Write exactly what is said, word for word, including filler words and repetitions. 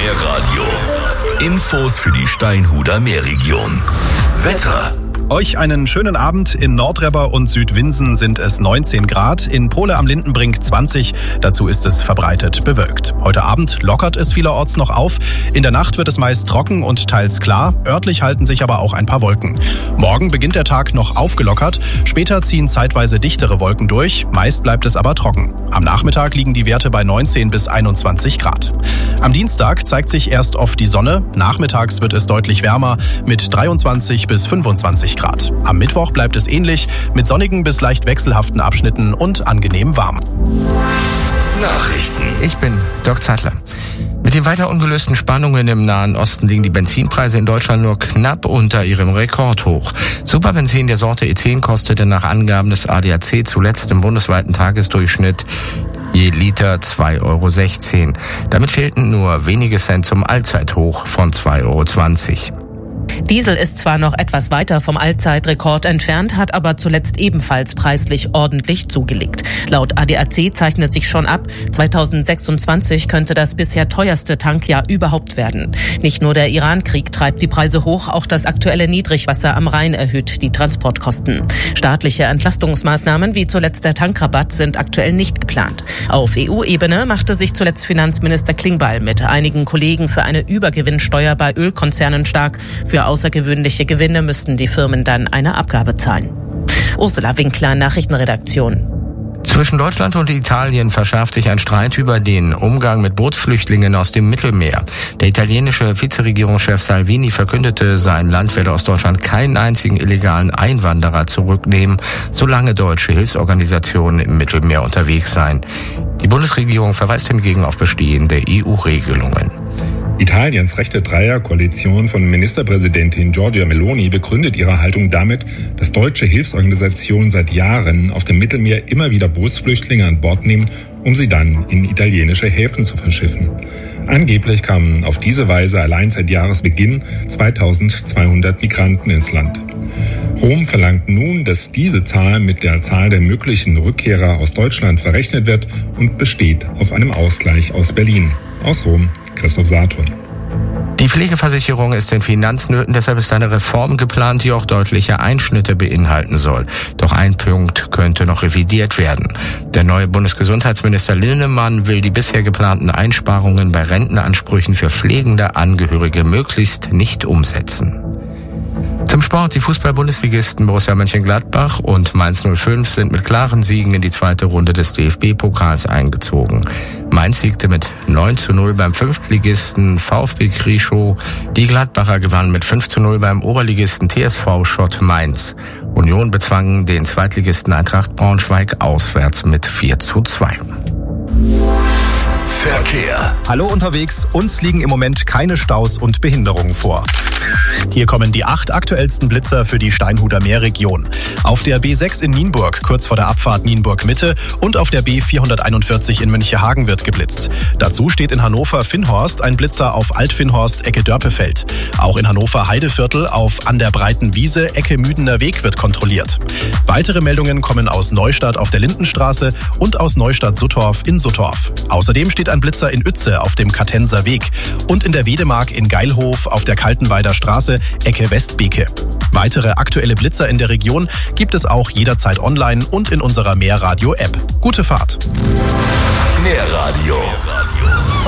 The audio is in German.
Meerradio. Infos für die Steinhuder Meerregion. Wetter. Euch einen schönen Abend. In Nordrebber und Südwinsen sind es neunzehn Grad, in Pohle am Lindenbrink zwanzig. Dazu ist es verbreitet bewölkt. Heute Abend lockert es vielerorts noch auf. In der Nacht wird es meist trocken und teils klar. Örtlich halten sich aber auch ein paar Wolken. Morgen beginnt der Tag noch aufgelockert. Später ziehen zeitweise dichtere Wolken durch. Meist bleibt es aber trocken. Am Nachmittag liegen die Werte bei neunzehn bis einundzwanzig Grad. Am Dienstag zeigt sich erst oft die Sonne. Nachmittags wird es deutlich wärmer mit dreiundzwanzig bis fünfundzwanzig Grad. Am Mittwoch bleibt es ähnlich mit sonnigen bis leicht wechselhaften Abschnitten und angenehm warm. Nachrichten. Ich bin Dirk Zeitler. Mit den weiter ungelösten Spannungen im Nahen Osten liegen die Benzinpreise in Deutschland nur knapp unter ihrem Rekordhoch. Superbenzin der Sorte E zehn kostete nach Angaben des A D A C zuletzt im bundesweiten Tagesdurchschnitt je Liter zwei Euro sechzehn. Damit fehlten nur wenige Cent zum Allzeithoch von zwei Euro zwanzig. Diesel ist zwar noch etwas weiter vom Allzeitrekord entfernt, hat aber zuletzt ebenfalls preislich ordentlich zugelegt. Laut A D A C zeichnet sich schon ab, zweitausendsechsundzwanzig könnte das bisher teuerste Tankjahr überhaupt werden. Nicht nur der Iran-Krieg treibt die Preise hoch, auch das aktuelle Niedrigwasser am Rhein erhöht die Transportkosten. Staatliche Entlastungsmaßnahmen wie zuletzt der Tankrabatt sind aktuell nicht geplant. Auf E U-Ebene machte sich zuletzt Finanzminister Klingbeil mit einigen Kollegen für eine Übergewinnsteuer bei Ölkonzernen stark. Für außergewöhnliche Gewinne müssten die Firmen dann eine Abgabe zahlen. Ursula Winkler, Nachrichtenredaktion. Zwischen Deutschland und Italien verschärft sich ein Streit über den Umgang mit Bootsflüchtlingen aus dem Mittelmeer. Der italienische Vizeregierungschef Salvini verkündete, sein Land werde aus Deutschland keinen einzigen illegalen Einwanderer zurücknehmen, solange deutsche Hilfsorganisationen im Mittelmeer unterwegs seien. Die Bundesregierung verweist hingegen auf bestehende E U-Regelungen. Italiens rechte Dreierkoalition von Ministerpräsidentin Giorgia Meloni begründet ihre Haltung damit, dass deutsche Hilfsorganisationen seit Jahren auf dem Mittelmeer immer wieder Bootsflüchtlinge an Bord nehmen, um sie dann in italienische Häfen zu verschiffen. Angeblich kamen auf diese Weise allein seit Jahresbeginn zweitausendzweihundert Migranten ins Land. Rom verlangt nun, dass diese Zahl mit der Zahl der möglichen Rückkehrer aus Deutschland verrechnet wird und besteht auf einem Ausgleich aus Berlin. Aus Rom, Christoph Saturn. Die Pflegeversicherung ist in Finanznöten, deshalb ist eine Reform geplant, die auch deutliche Einschnitte beinhalten soll. Doch ein Punkt könnte noch revidiert werden. Der neue Bundesgesundheitsminister Linnemann will die bisher geplanten Einsparungen bei Rentenansprüchen für pflegende Angehörige möglichst nicht umsetzen. Zum Sport. Die Fußball-Bundesligisten Borussia Mönchengladbach und Mainz null fünf sind mit klaren Siegen in die zweite Runde des D F B-Pokals eingezogen. Mainz siegte mit neun zu null beim Fünftligisten VfB Krieschow. Die Gladbacher gewannen mit fünf zu null beim Oberligisten T S V Schott Mainz. Union bezwang den Zweitligisten Eintracht Braunschweig auswärts mit vier zu zwei. Verkehr. Hallo unterwegs, uns liegen im Moment keine Staus und Behinderungen vor. Hier kommen die acht aktuellsten Blitzer für die Steinhuder Meerregion. Auf der B sechs in Nienburg, kurz vor der Abfahrt Nienburg-Mitte, und auf der B vierhunderteinundvierzig in Münchehagen wird geblitzt. Dazu steht in Hannover-Finnhorst ein Blitzer auf Alt-Finnhorst, Ecke Dörpefeld. Auch in Hannover-Heideviertel auf An der Breiten Wiese, Ecke Müdener Weg wird kontrolliert. Weitere Meldungen kommen aus Neustadt auf der Lindenstraße und aus Neustadt-Suttorf in Suttorf. Außerdem steht ein Blitzer in Uetze auf dem Katenser Weg und in der Wedemark in Geilhof auf der Kaltenweider Straße, Ecke Westbeke. Weitere aktuelle Blitzer in der Region gibt es auch jederzeit online und in unserer Meerradio-App. Gute Fahrt! Meerradio